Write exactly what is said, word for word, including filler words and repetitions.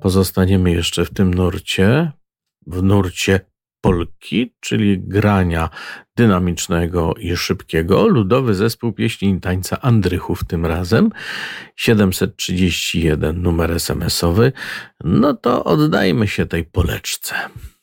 pozostaniemy jeszcze w tym nurcie, w nurcie polki, czyli grania dynamicznego i szybkiego. Ludowy Zespół Pieśni i Tańca Andrychów tym razem. siedemset trzydzieści jeden numer es em esowy. No to oddajmy się tej poleczce.